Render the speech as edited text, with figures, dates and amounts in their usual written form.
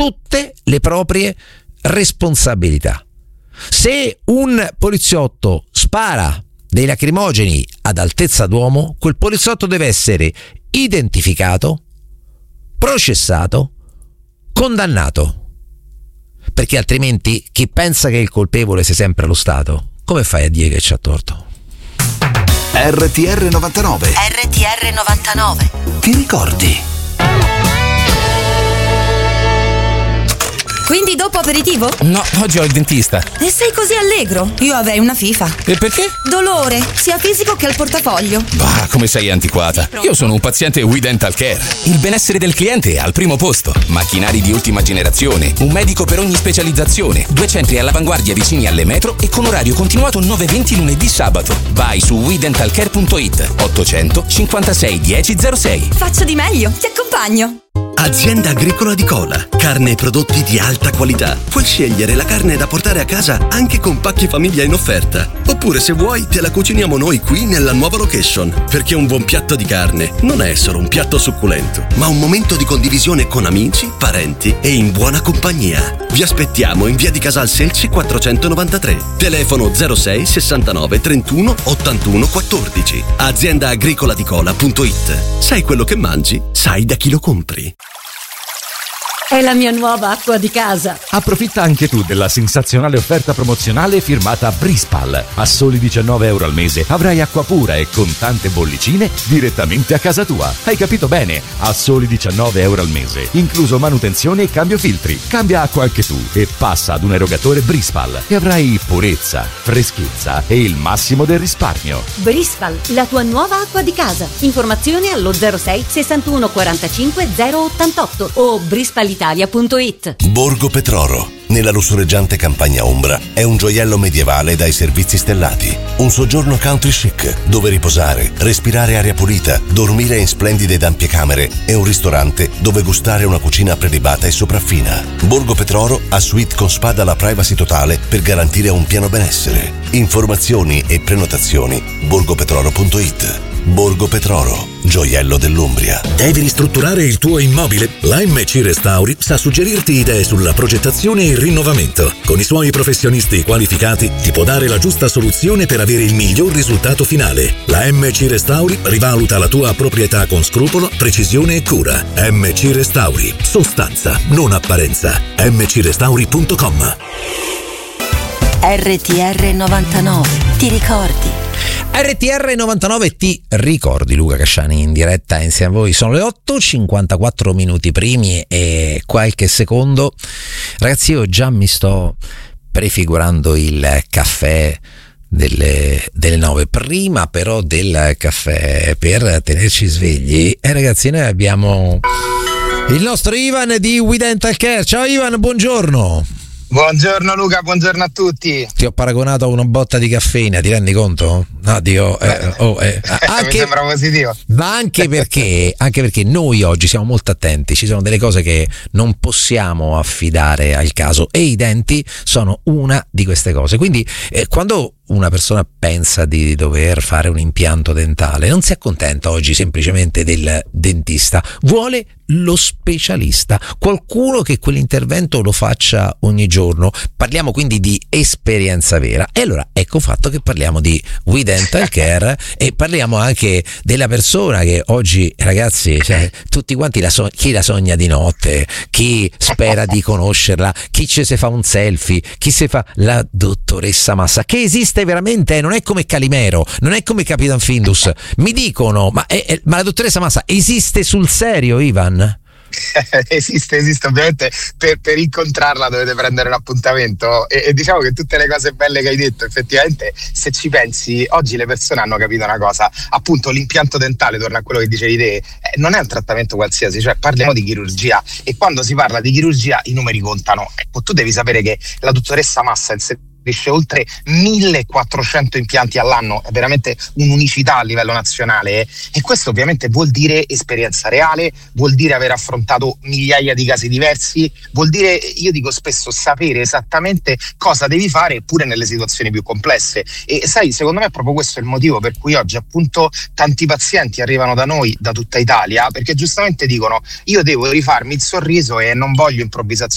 tutte le proprie responsabilità. Se un poliziotto spara dei lacrimogeni ad altezza d'uomo, quel poliziotto deve essere identificato, processato, condannato, perché altrimenti chi pensa che il colpevole sia sempre lo Stato, come fai a dire che c'ha torto? RTR 99. RTR 99. Ti ricordi? Quindi dopo aperitivo? No, oggi ho il dentista. E sei così allegro? Io avrei una fifa. E perché? Dolore, sia fisico che al portafoglio. Bah, come sei antiquata. Io sono un paziente We Dental Care. Il benessere del cliente è al primo posto. Macchinari di ultima generazione, un medico per ogni specializzazione, 2 centri all'avanguardia vicini alle metro e con orario continuato 9-20 lunedì sabato. Vai su WeDentalCare.it 800 56 1006. Faccio di meglio, ti accompagno. Azienda Agricola di Cola. Carne e prodotti di alta qualità. Puoi scegliere la carne da portare a casa anche con pacchi famiglia in offerta. Oppure se vuoi te la cuciniamo noi qui nella nuova location. Perché un buon piatto di carne non è solo un piatto succulento, ma un momento di condivisione con amici, parenti e in buona compagnia. Vi aspettiamo in via di Casal Selci 493. Telefono 06 69 31 81 14. AziendaagricolaDicola.it. Sai quello che mangi? Sai da chi lo compri. È la mia nuova acqua di casa. Approfitta anche tu della sensazionale offerta promozionale firmata Brispal. A soli 19 euro al mese avrai acqua pura e con tante bollicine direttamente a casa tua. Hai capito bene? A soli 19 euro al mese, incluso manutenzione e cambio filtri. Cambia acqua anche tu e passa ad un erogatore Brispal e avrai purezza, freschezza e il massimo del risparmio. Brispal, la tua nuova acqua di casa. Informazioni allo 06 61 45 088 o brispalitalia.it. Borgo Petroro, nella lussureggiante campagna ombra, è un gioiello medievale dai servizi stellati. Un soggiorno country chic, dove riposare, respirare aria pulita, dormire in splendide ed ampie camere e un ristorante dove gustare una cucina prelibata e sopraffina. Borgo Petroro ha suite con spa dalla privacy totale per garantire un pieno benessere. Informazioni e prenotazioni borgopetroro.it. Borgo Petroro, gioiello dell'Umbria. Devi ristrutturare il tuo immobile? La MC Restauri sa suggerirti idee sulla progettazione e il rinnovamento. Con i suoi professionisti qualificati ti può dare la giusta soluzione per avere il miglior risultato finale. La MC Restauri rivaluta la tua proprietà con scrupolo, precisione e cura. MC Restauri, sostanza, non apparenza. mcrestauri.com. RTR 99. Ti ricordi? RTR 99 ti ricordi, Luca Casciani in diretta insieme a voi. Sono le 8:54 minuti primi e qualche secondo. Ragazzi, io già mi sto prefigurando il caffè delle 9, prima però del caffè per tenerci svegli. E ragazzi, noi abbiamo il nostro Ivan di We Dental Care. Ciao Ivan, buongiorno. Buongiorno Luca, buongiorno a tutti. Ti ho paragonato a una botta di caffeina, ti rendi conto? No, Dio, mi sembra positivo. Ma anche perché noi oggi siamo molto attenti, ci sono delle cose che non possiamo affidare al caso e i denti sono una di queste cose. Quindi quando una persona pensa di dover fare un impianto dentale, non si accontenta oggi semplicemente del dentista, vuole lo specialista, qualcuno che quell'intervento lo faccia ogni giorno. Parliamo quindi di esperienza vera. E allora ecco fatto che parliamo di We Dental Care e parliamo anche della persona che oggi, ragazzi, cioè, tutti quanti chi la sogna di notte, chi spera di conoscerla, chi ci si fa un selfie, chi si fa la dottoressa Massa, che esiste veramente, non è come Calimero, non è come Capitan Findus. Mi dicono, ma la dottoressa Massa esiste sul serio, Ivan? Esiste ovviamente. Per incontrarla dovete prendere l'appuntamento e diciamo che tutte le cose belle che hai detto, effettivamente, se ci pensi, oggi le persone hanno capito una cosa, appunto l'impianto dentale, torna a quello che dicevi te, non è un trattamento qualsiasi, cioè parliamo di chirurgia e quando si parla di chirurgia i numeri contano. Ecco, tu devi sapere che la dottoressa Massa inserisce oltre 1400 impianti all'anno, è veramente un'unicità a livello nazionale e questo ovviamente vuol dire esperienza reale, vuol dire aver affrontato migliaia di casi diversi, vuol dire, io dico spesso, sapere esattamente cosa devi fare pure nelle situazioni più complesse. E sai, secondo me è proprio questo il motivo per cui oggi appunto tanti pazienti arrivano da noi da tutta Italia, perché giustamente dicono: io devo rifarmi il sorriso e non voglio improvvisazioni